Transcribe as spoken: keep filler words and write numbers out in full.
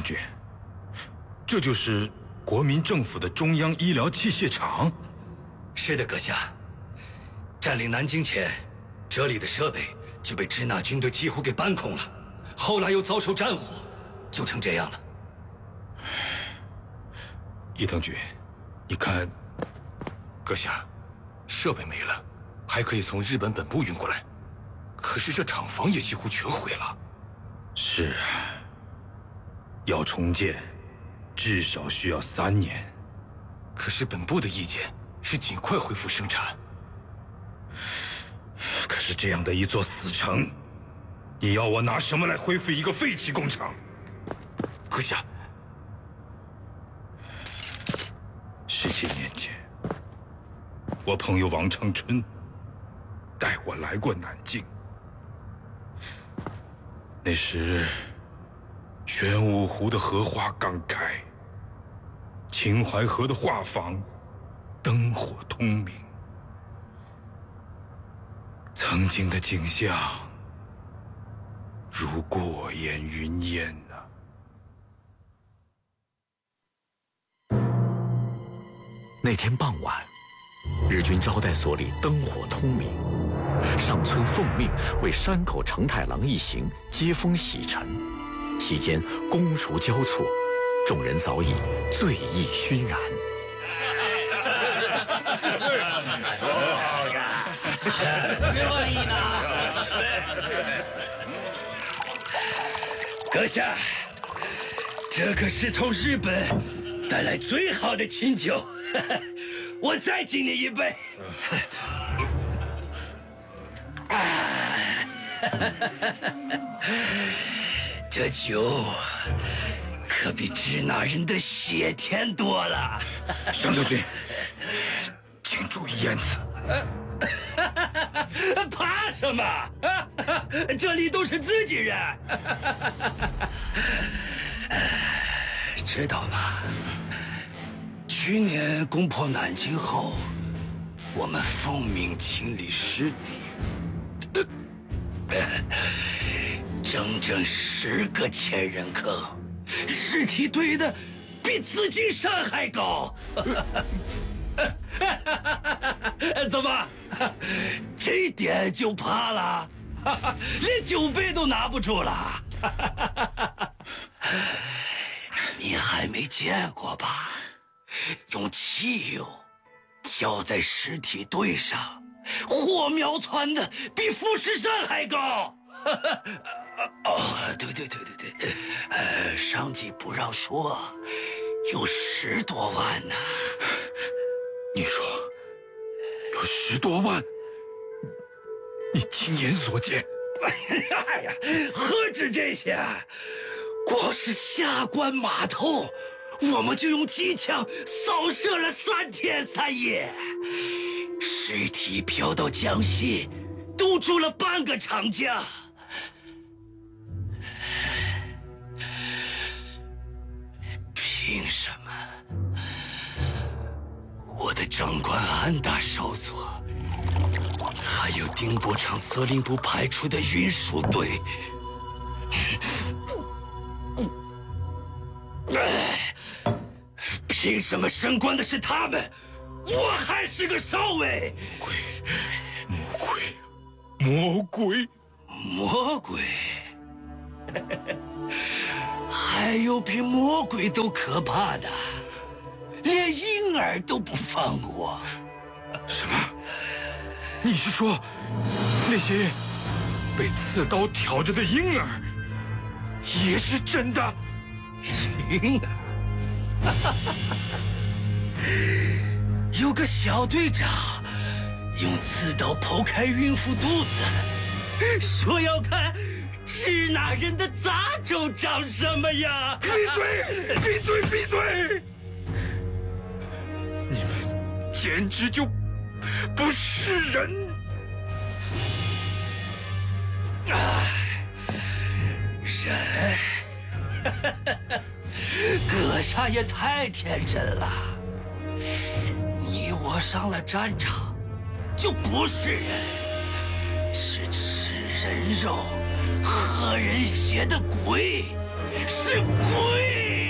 将军，这就是国民政府的中央医疗器械厂？ 是的，阁下。占领南京前，这里的设备就被支那军队几乎给搬空了，后来又遭受战火，就成这样了。 叶将军，你看， 阁下，设备没了，还可以从日本本部运过来，可是这厂房也几乎全毁了。 是啊，要重建，至少需要三年。 可是本部的意见是尽快恢复生产。 可是这样的一座死城，你要我拿什么来恢复一个废弃工厂？ 阁下， 十几年前，我朋友王长春带我来过南京。那时，玄武湖的荷花刚开，秦淮河的画舫灯火通明，曾经的景象如过眼云烟呐、 啊。那天傍晚，日军招待所里灯火通明，上村奉命为山口承太郎一行接风洗尘，期间觥筹交错，众人早已醉意熏然。 阁下，这可是从日本带来最好的清酒，我再敬你一杯。这酒可比支那人的血甜多了。 上将军，请注意言辞。 怕什么？这里都是自己人。知道吗？去年攻破南京后，我们奉命清理尸体，整整十个千人坑，尸体堆的比紫金山还高。怎么，这点就怕了？连酒杯都拿不住了？你还没见过吧？用汽油浇在尸体堆上，火苗窜的比富士山还高。哦，对对对对对，呃，上级不让说，有十多万呢。 你说有十多万？你亲眼所见？ 哎呀，何止这些，光是下关码头，我们就用机枪扫射了三天三夜，尸体飘到江西，堵住了半个长江。凭什么？我的长官安大少佐，还有丁伯昌司令部派出的运输队，凭什么升官的是他们，我还是个少尉？ 魔鬼，魔鬼， 魔鬼，魔鬼！还有比魔鬼都可怕的，连婴儿都不放过。 什么？你是说那些被刺刀挑着的婴儿也是真的？ 婴儿？有个小队长用刺刀剖开孕妇肚子，说要看支那人的杂种长什么样。 闭嘴！闭嘴！闭嘴！你们简直就不是人！ 哎，人？阁下也太天真了。你我上了战场，就不是人，是吃人肉、喝人血的鬼，是鬼。